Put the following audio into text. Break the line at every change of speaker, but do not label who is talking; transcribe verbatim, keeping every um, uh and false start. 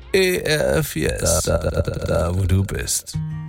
E R F yes, da, da, da, da, wo du bist.